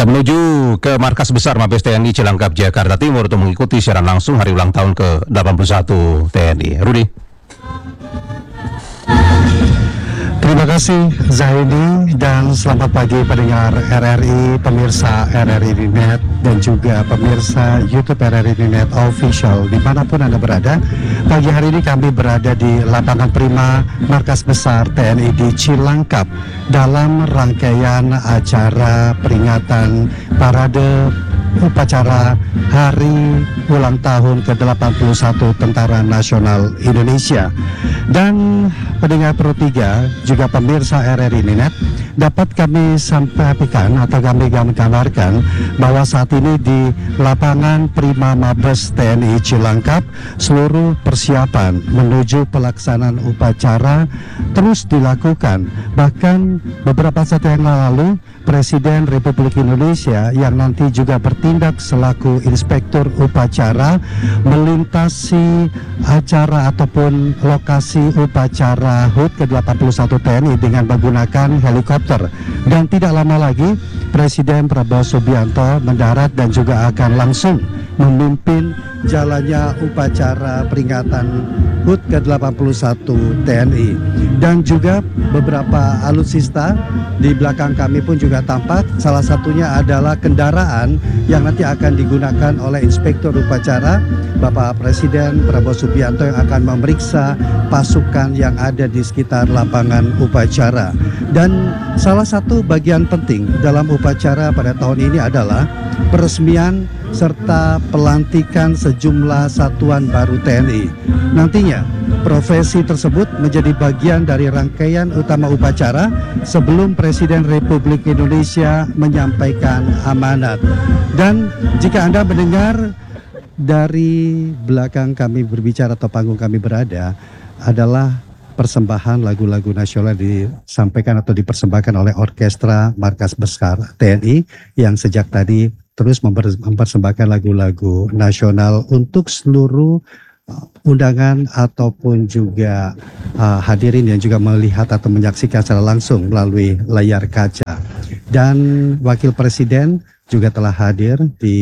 Anda menuju ke markas besar Mabes TNI Cilangkap, Jakarta Timur untuk mengikuti siaran langsung hari ulang tahun ke-81 TNI. Rudi. Terima kasih Zaidi dan selamat pagi pendengar RRI, pemirsa RRI Net dan juga pemirsa YouTube RRI Net Official dimanapun Anda berada. Pagi hari ini kami berada di lapangan Prima Markas Besar TNI di Cilangkap dalam rangkaian acara peringatan parade upacara Hari Ulang Tahun ke-81 Tentara Nasional Indonesia. Dan pendengar Pro 3 juga pemirsa RRI Net dapat kami sampaikan atau kami gambarkan bahwa saat ini di lapangan Prima Mabes TNI Cilangkap seluruh persiapan menuju pelaksanaan upacara terus dilakukan. Bahkan beberapa saat yang lalu Presiden Republik Indonesia yang nanti juga bertindak selaku inspektur upacara melintasi acara ataupun lokasi upacara HUT ke-81 TNI dengan menggunakan helikopter. Dan tidak lama lagi Presiden Prabowo Subianto mendarat dan juga akan langsung memimpin jalannya upacara peringatan HUT ke-81 TNI. Dan juga beberapa alutsista di belakang kami pun juga tampak. Salah satunya adalah kendaraan yang nanti akan digunakan oleh inspektur upacara Bapak Presiden Prabowo Subianto yang akan memeriksa pasukan yang ada di sekitar lapangan upacara. Dan salah satu bagian penting dalam upacara pada tahun ini adalah peresmian serta pelantikan sejumlah satuan baru TNI. Nantinya profesi tersebut menjadi bagian dari rangkaian utama upacara sebelum Presiden Republik Indonesia menyampaikan amanat. Dan jika Anda mendengar dari belakang kami berbicara atau panggung kami berada adalah persembahan lagu-lagu nasional disampaikan atau dipersembahkan oleh Orkestra Markas Besar TNI yang sejak tadi terus mempersembahkan lagu-lagu nasional untuk seluruh undangan ataupun juga hadirin yang juga melihat atau menyaksikan secara langsung melalui layar kaca. Dan Wakil Presiden juga telah hadir di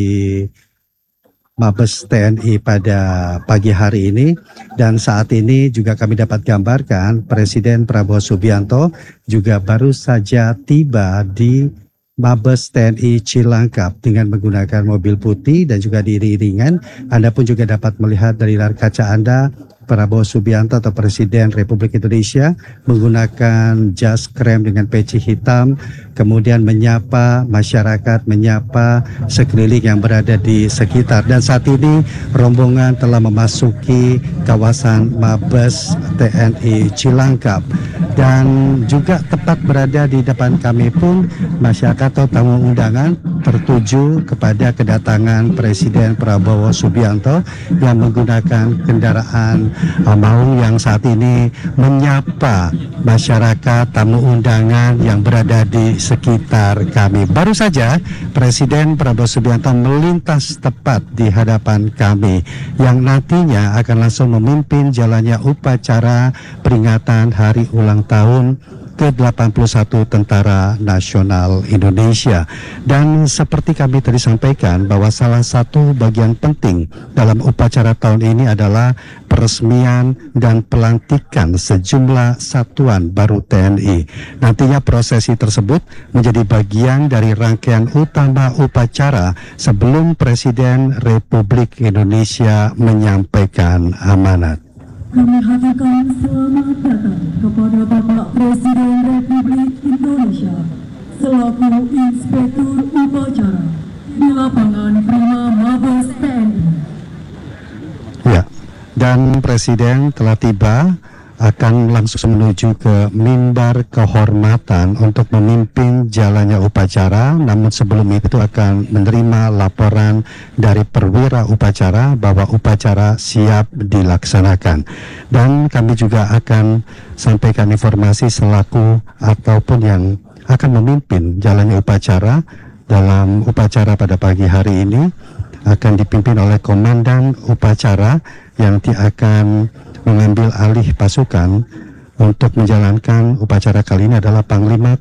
Mabes TNI pada pagi hari ini. Dan saat ini juga kami dapat gambarkan Presiden Prabowo Subianto juga baru saja tiba di Mabes TNI Cilangkap dengan menggunakan mobil putih dan juga diiringan. Anda pun juga dapat melihat dari layar kaca Anda Prabowo Subianto atau Presiden Republik Indonesia menggunakan jas krem dengan peci hitam, kemudian menyapa masyarakat, menyapa sekeliling yang berada di sekitar. Dan saat ini rombongan telah memasuki kawasan Mabes TNI Cilangkap. Dan juga tepat berada di depan kami pun masyarakat atau tamu undangan tertuju kepada kedatangan Presiden Prabowo Subianto yang menggunakan kendaraan maung yang saat ini menyapa masyarakat tamu undangan yang berada di sekitar kami. Baru saja Presiden Prabowo Subianto melintas tepat di hadapan kami yang nantinya akan langsung memimpin jalannya upacara peringatan Hari Ulang Tahun ke-81 Tentara Nasional Indonesia. Dan seperti kami tadi sampaikan bahwa salah satu bagian penting dalam upacara tahun ini adalah peresmian dan pelantikan sejumlah satuan baru TNI. Nantinya prosesi tersebut menjadi bagian dari rangkaian utama upacara sebelum Presiden Republik Indonesia menyampaikan amanat. Kami haturkan selamat datang kepada Bapak Presiden Republik Indonesia selaku Inspektur Upacara di lapangan Prima Mabes TNI. Ya, dan Presiden telah tiba, akan langsung menuju ke mimbar kehormatan untuk memimpin jalannya upacara. Namun sebelum itu akan menerima laporan dari perwira upacara bahwa upacara siap dilaksanakan. Dan kami juga akan sampaikan informasi selaku ataupun yang akan memimpin jalannya upacara dalam upacara pada pagi hari ini akan dipimpin oleh Komandan Upacara yang nanti akan mengambil alih pasukan untuk menjalankan upacara kali ini adalah Panglima